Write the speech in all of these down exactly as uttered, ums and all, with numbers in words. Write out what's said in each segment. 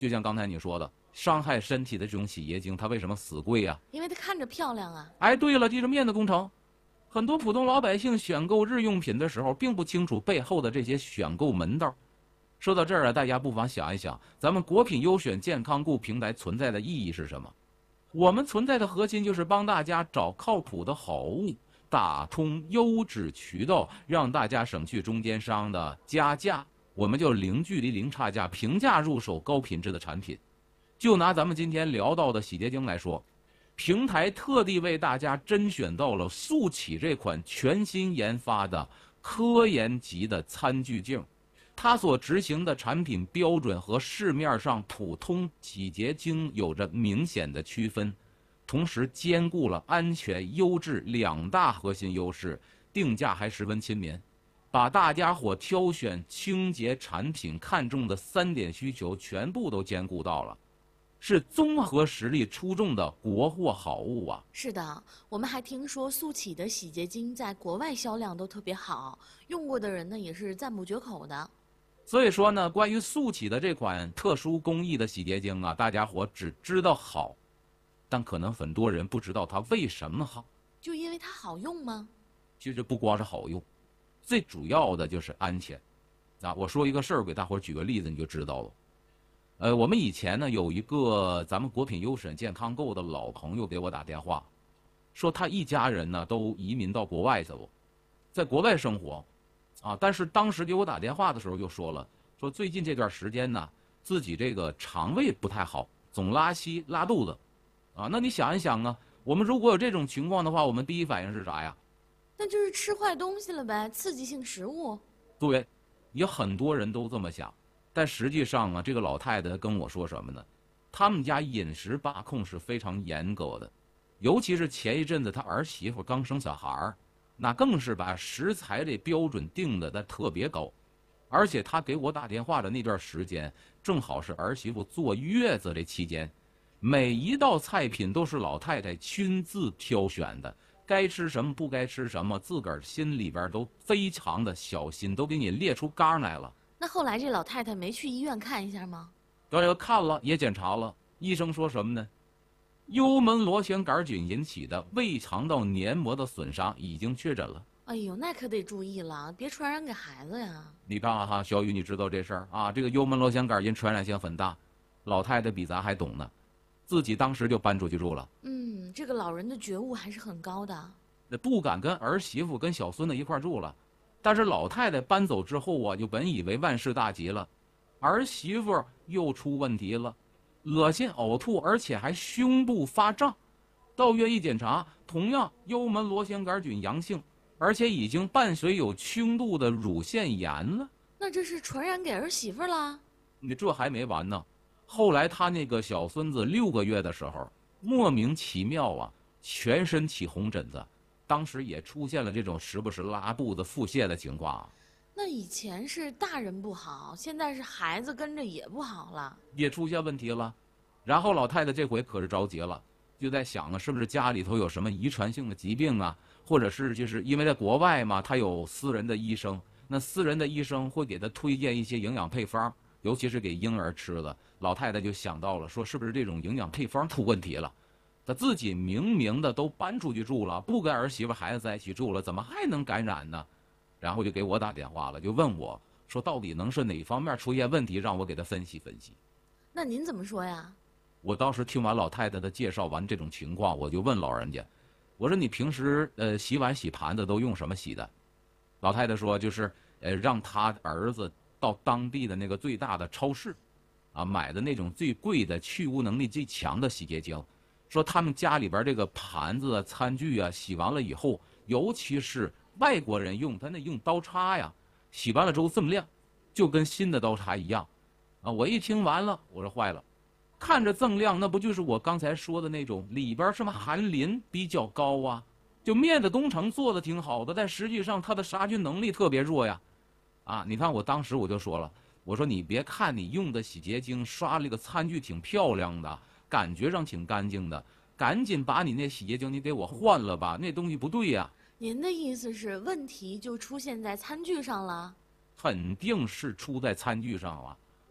就像刚才你说的，伤害身体的这种洗洁精，它为什么死贵呀？ 因为它看着漂亮啊。 哎，对了，这是面子工程。很多普通老百姓选购日用品的时候，并不清楚背后的这些选购门道。说到这儿啊，大家不妨想一想，咱们国品优选健康购平台存在的意义是什么？我们存在的核心就是帮大家找靠谱的好物，打通优质渠道，让大家省去中间商的加价，我们就零距离、零差价、平价入手高品质的产品。就拿咱们今天聊到的洗洁精来说，平台特地为大家甄选到了速起这款全新研发的科研级的餐具镜。它所执行的产品标准和市面上普通洗洁精有着明显的区分，同时兼顾了安全、优质两大核心优势，定价还十分亲民，把大家伙挑选清洁产品看重的三点需求全部都兼顾到了，是综合实力出众的国货好物啊！ 是的，我们还听说速起的洗洁精在国外销量都特别好，用过的人呢也是赞不绝口的。 所以说呢，关于速起的这款特殊工艺的洗洁精啊，大家伙只知道好，但可能很多人不知道它为什么好。 就因为它好用吗？ 其实不光是好用，最主要的就是安全。啊，我说一个事儿给大伙举个例子你就知道了。呃，我们以前呢有一个咱们国品优选健康购的老朋友给我打电话，说他一家人呢都移民到国外去了，在国外生活。啊，但是当时给我打电话的时候就说了，说最近这段时间呢，自己这个肠胃不太好，总拉稀拉肚子，啊，那你想一想啊，我们如果有这种情况的话，我们第一反应是啥呀？ 那就是吃坏东西了呗，刺激性食物。 对，有很多人都这么想，但实际上啊，这个老太太跟我说什么呢？他们家饮食把控是非常严格的，尤其是前一阵子他儿媳妇刚生小孩儿。那更是把食材这标准定的的特别高，而且他给我打电话的那段时间，正好是儿媳妇坐月子这期间，每一道菜品都是老太太亲自挑选的，该吃什么不该吃什么，自个儿心里边都非常的小心，都给你列出纲来了。 那后来这老太太没去医院看一下吗？ 要要看了，也检查了，医生说什么呢？幽门螺旋杆菌引起的胃肠道黏膜的损伤已经确诊了。 哎呦，那可得注意了，别传染给孩子呀。 你看啊哈，小雨，你知道这事儿啊？这个幽门螺旋杆菌传染性很大，老太太比咱还懂呢，自己当时就搬出去住了。 嗯，这个老人的觉悟还是很高的。 那不敢跟儿媳妇跟小孙子一块住了，但是老太太搬走之后啊，就本以为万事大吉了，儿媳妇又出问题了。恶心呕吐，而且还胸部发胀，到院一检查，同样幽门螺旋杆菌阳性，而且已经伴随有轻度的乳腺炎了。 那这是传染给儿媳妇了？ 你这还没完呢，后来他那个小孙子六个月的时候，莫名其妙啊，全身起红疹子，当时也出现了这种时不时拉肚子、腹泻的情况啊。 那以前是大人不好，现在是孩子跟着也不好了， 也出现问题了。然后老太太这回可是着急了，就在想啊，是不是家里头有什么遗传性的疾病啊，或者是就是因为在国外嘛，他有私人的医生，那私人的医生会给他推荐一些营养配方，尤其是给婴儿吃的。老太太就想到了，说是不是这种营养配方出问题了？他自己明明的都搬出去住了，不跟儿媳妇孩子在一起住了，怎么还能感染呢？然后就给我打电话了，就问我说到底能是哪方面出现问题，让我给他分析分析。 那您怎么说呀？ 我当时听完老太太的介绍完这种情况，我就问老人家，我说你平时呃洗碗洗盘子都用什么洗的？老太太说就是呃让他儿子到当地的那个最大的超市，啊买的那种最贵的去污能力最强的洗洁精，说他们家里边这个盘子啊餐具啊洗完了以后，尤其是外国人用他那用刀叉呀，洗完了之后这么亮，就跟新的刀叉一样，啊我一听完了，我说坏了。看着锃亮，那不就是我刚才说的那种里边什么含磷比较高啊？就面子工程做的挺好的，但实际上它的杀菌能力特别弱呀。啊，你看我当时我就说了，我说你别看你用的洗洁精刷这个餐具挺漂亮的，感觉上挺干净的，赶紧把你那洗洁精你给我换了吧，那东西不对呀。 您的意思是问题就出现在餐具上了？ 肯定是出在餐具上了。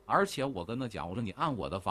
而且我跟他讲，我说你按我的方